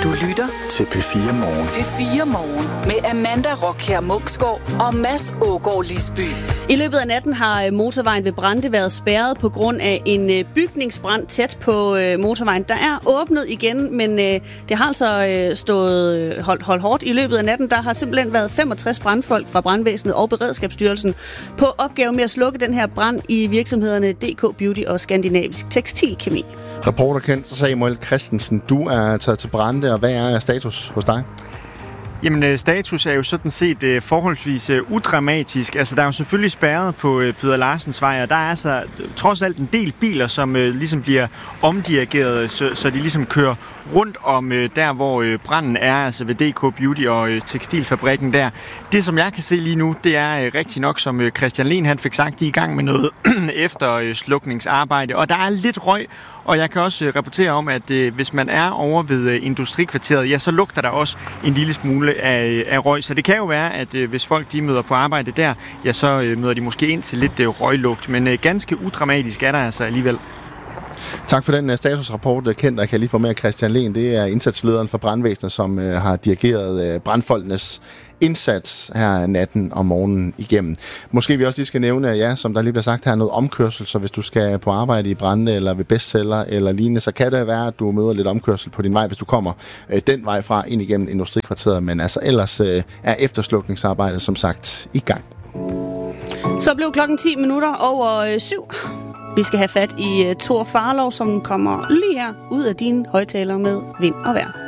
Du lytter til P4 Morgen. P4 Morgen med Amanda Rockher Munksgaard og Mads Ågaard Lisby. I løbet af natten har motorvejen ved Brande været spærret på grund af en bygningsbrand tæt på motorvejen. Der er åbnet igen, men det har altså stået holdt hårdt. I løbet af natten der har simpelthen været 65 brandfolk fra Brandvæsenet og Beredskabsstyrelsen på opgave med at slukke den her brand i virksomhederne DK Beauty og Skandinavisk Tekstilkemi. Reporterkendt Samuel Christensen, du er taget til Brande, og hvad er status hos dig? Jamen, status er jo sådan set forholdsvis udramatisk. Altså, der er jo selvfølgelig spærret på Peder Larsens vej, og der er altså trods alt en del biler, som ligesom bliver omdirigeret, så de ligesom kører rundt om der, hvor branden er, altså ved DK Beauty og tekstilfabrikken der. Det, som jeg kan se lige nu, det er rigtig nok, som Christian Lehn han fik sagt, de er i gang med noget efterslukningsarbejde, og der er lidt røg. Og jeg kan også rapportere om, at hvis man er over ved industrikvarteret, ja, så lugter der også en lille smule af røg. Så det kan jo være, at hvis folk de møder på arbejde der, ja, så møder de måske ind til lidt røgllugt. Men ganske udramatisk er der altså alligevel. Tak for den statusrapport, Kent, og kan lige få med Christian Lehn. Det er indsatslederen for Brandvæsenet, som har dirigeret brandfolkenes indsats her natten og morgenen igennem. Måske vi også lige skal nævne, ja, som der lige bliver sagt her, noget omkørsel, så hvis du skal på arbejde i Brande eller ved Bestseller eller lignende, så kan det være, at du møder lidt omkørsel på din vej, hvis du kommer den vej fra ind igennem industrikvarteret, men altså ellers er efterslukningsarbejdet som sagt i gang. Så blev klokken 10 minutter over 7. Vi skal have fat i Thor Farlov, som kommer lige her ud af dine højtalere med vind og vejr.